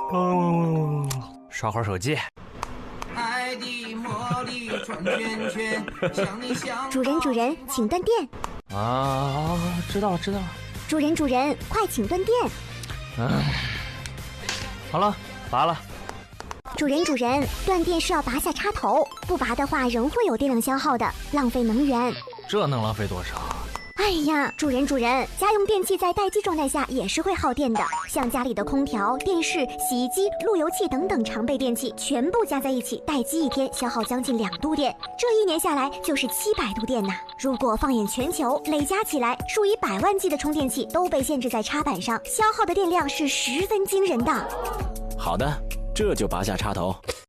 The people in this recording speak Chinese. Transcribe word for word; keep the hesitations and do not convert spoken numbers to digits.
嗯，刷会儿手机。 爱的魔力转圈圈，想你想。 主人主人，请断电。 啊，知道了知道了。 主人主人，快请断电。 嗯，好了，拔了。 主人主人，断电是要拔下插头，不拔的话仍会有电量消耗的，浪费能源。 这能浪费多少？ 哎呀，主人主人，家用电器在待机状态下也是会耗电的，像家里的空调、电视、洗衣机、路由器等等常备电器，全部加在一起，待机一天消耗将近两度电，这一年下来就是七百度电呐。如果放眼全球，累加起来，数以百万计的充电器都被限制在插板上，消耗的电量是十分惊人的。 好的，这就拔下插头。